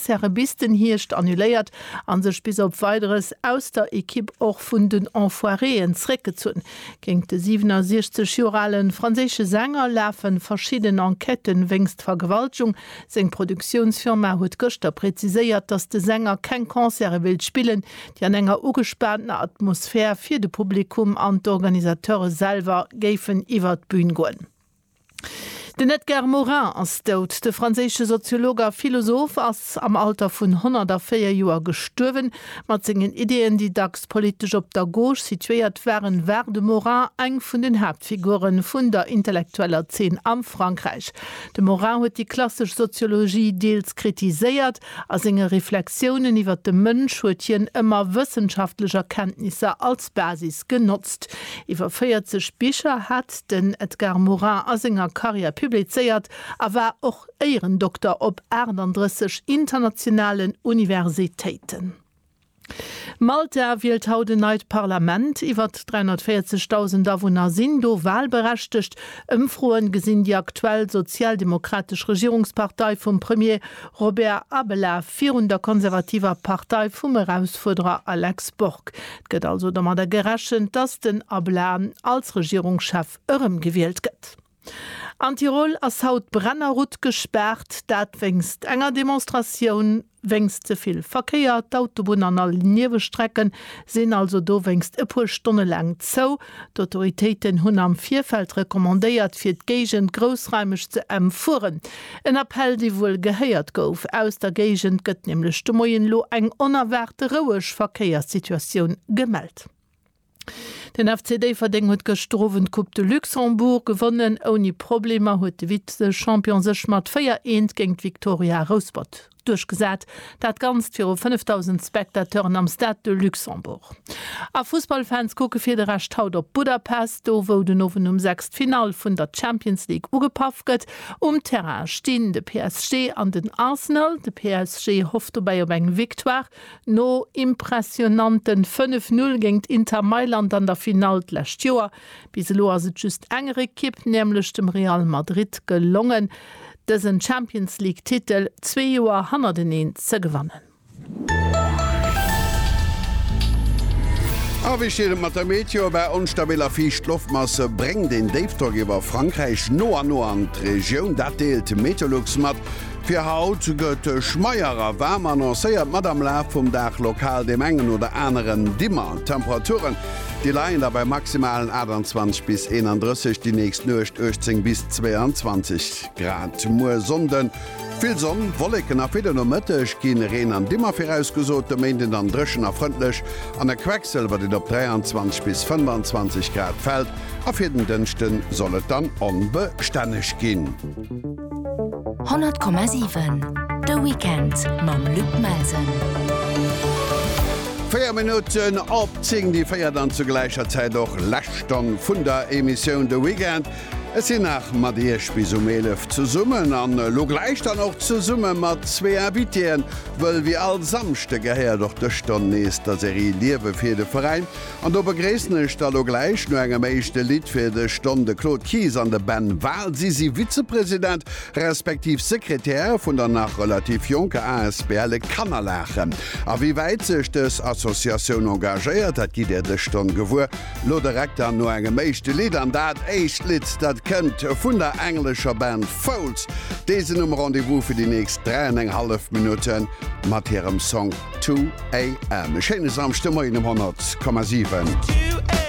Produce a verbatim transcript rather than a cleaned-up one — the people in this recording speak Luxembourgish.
Konzerne bis den Hircht annuléiert, an sech bis op weiteres aus der Equipe och vun den Enfoireen zréckgezuun. Géng de siebenundsechzig Joralen franzésche Sänger läfen verschieden Enqueten wéngst Vergewaltung. Seng Produktionsfirma huet gëchter preziséiert, dats de Sänger kein Konzerne wild spielen, die an enger ugespannter Atmosphär fir de Publikum an d'Organisateure selber géifen iwwer d'Bün goen. Den Edgar Morin ass dot, de franzésche Soziologer Philosoph ass am Alter vun hundertvier Joer gestuerwen, mat segen Ideen, die dacks politisch op der Gauche situiert wären, wär de Morin eng vun den Hauptfiguren vun der intellektueller Szene am Frankreich. De Morin huet die klassisch Soziologie deels kritiséiert, as enge Reflexionen iwwer de Mënsch huet hien ëmmer wissenschaftlicher Kenntnisse als Basis genutzt. Iwer vierzig Bücher hat den Edgar Morin as enger Karriere publizeiert, awer och Ehrendoktor op einunddreißig internationalen Universitäten. Malta wählt haut neit Parlament, iwwer dreihundertvierzigtausend Awohner sinn do wahlberechtigt, ëmfroen gesinn die aktuell sozialdemokratisch Regierungspartei vum Premier Robert Abela virun der konservativer Partei vum Herausforderer Alex Borg. Gëtt also dammer der gerechen, dats den Abela als Regierungschef ërem gewählt gëtt. An Tirol ass haut Brennerrut gesperrt, dat wéngst enger Demonstrationun wéngst zeviel Verkeier, d'Autobahn an all Niewestrecken sinn also do wéngst e puer Stunde lang zou. D'Autoritéiten hunn am Vierfeld rekommandéiert fir d'Gegent grossräimeg ze empfuhren. En Appell, die wohl gehéiert gouf aus der Gegent gëtt nämlichlech de Moien lo eng onerwerte roueg Verkeierssituatioun gemeldt. Den F C D verdeng huet gestrowen Coupe de Luxembourg gewonnen, oni Probleme huet de Witze Champion sech mat féier eent géint Victoria Rosbot durchgesat, dat ganz fir fünftausend Spektateuren am Stade de Luxembourg. A Fußballfans koke fir de recht haut op Budapest, do wo den nowen um sechst Final vun der Champions League ugepaffket, um Terrain stehen de P S G an den Arsenal. De P S G hofft bei op eng Victoire, no impressionanten fünf null géint Inter Mailand an der Final lächt Joer. Biselo as se just engere Kipp, nämlichlech dem Real Madrid gelungen, dessen Champions League-Titel zwei Joer hunderteneins ze gewannen. A wie steet mat der Meteo bei onstabiler Viechluftmasse breng den Davetag iwwer Frankreich no an no an d'Regioun, dat deelt Meteorlux mat. Fir Haut gëtt schmeierer Wärmer annoncéiert mat am Laf vum Dach lokal dem engen oder anderen Dimmer. Temperaturen, die leiien dabei maximalen achtundzwanzig bis einunddreißig, die nächst Nøcht achtzehn bis zweiundzwanzig Grad. Mo sonden, Vill Sonn, Wolleken a fir no Mëttech ginn Reen an Dimmer fir ausgesot, de méint an Drëschen erfëndlech, an der Quecksel wat dit op dreiundzwanzig bis fünfundzwanzig Grad fällt, a fir den Dënchten sollet dann onbestänneg ginn. hundert Komma sieben The Weekend mam Luc Melsen. Vier Minuten op zing die feiert dann zu gleicher Zeit doch Lächtern vun der Emission The Weekend. Es sind nach Madiesch bis um elf zu summen, an lo gleich dann auch zu summen mat zwei Habitieren, weil wie all samste geher doch der Stunde ist der Serie Liebe für den Verein. Und da begräßen ist da lo gleich nur ein meiste Lied für die Stunde Claude Kies an der Band Wahl. Sie sie Vizepräsident, respektiv Sekretär von der nach relativ jungen A S B L Kannerlachen. Aber wie weit sich das Assoziation engagiert, hat geht er die Stunde gewohnt. Lo direkt dann nur ein meiste Lied an dat echt Lied, dat kennt vun der englischer Band Folds. Dese um Rendevous für die nächst dreieinhalb Minuten mat ihrem Song two A M. Schenes am Stimme in hundert Komma sieben.